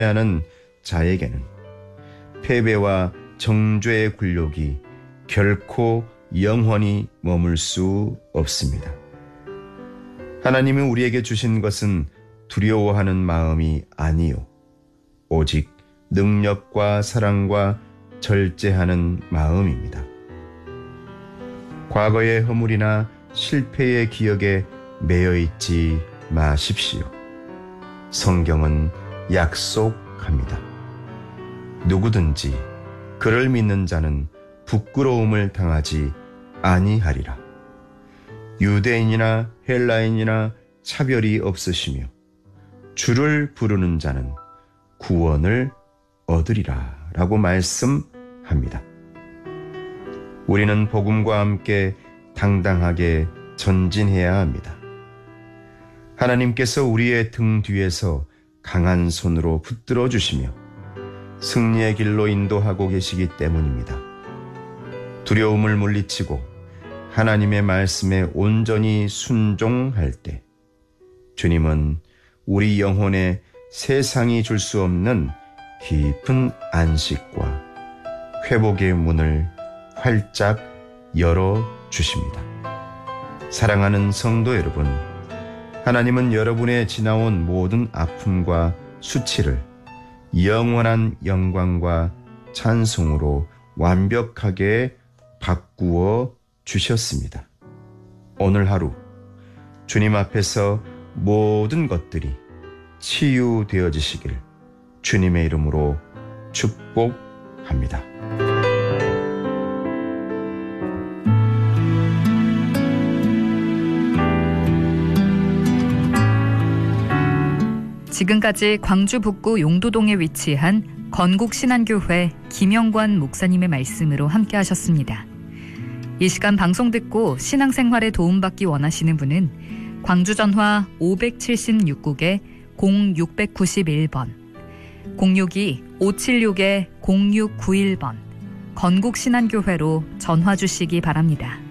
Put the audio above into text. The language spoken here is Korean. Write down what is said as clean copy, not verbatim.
하는 자에게는 패배와 정죄의 굴욕이 결코 영원히 머물 수 없습니다. 하나님이 우리에게 주신 것은 두려워하는 마음이 아니요 오직 능력과 사랑과 절제하는 마음입니다. 과거의 허물이나 실패의 기억에 매여 있지 마십시오. 성경은 약속합니다. 누구든지 그를 믿는 자는 부끄러움을 당하지 아니하리라. 유대인이나 헬라인이나 차별이 없으시며 주를 부르는 자는 구원을 얻으리라 라고 말씀합니다. 우리는 복음과 함께 당당하게 전진해야 합니다. 하나님께서 우리의 등 뒤에서 강한 손으로 붙들어 주시며 승리의 길로 인도하고 계시기 때문입니다. 두려움을 물리치고 하나님의 말씀에 온전히 순종할 때 주님은 우리 영혼에 세상이 줄 수 없는 깊은 안식과 회복의 문을 활짝 열어주십니다. 사랑하는 성도 여러분, 하나님은 여러분의 지나온 모든 아픔과 수치를 영원한 영광과 찬송으로 완벽하게 바꾸어 주셨습니다. 오늘 하루 주님 앞에서 모든 것들이 치유되어지시길 주님의 이름으로 축복합니다. 지금까지 광주 북구 용도동에 위치한 건국신안교회 김영관 목사님의 말씀으로 함께 하셨습니다. 이 시간 방송 듣고 신앙생활에 도움받기 원하시는 분은 광주 전화 576국에 0691번, 062-576-0691번 건국신안교회로 전화 주시기 바랍니다.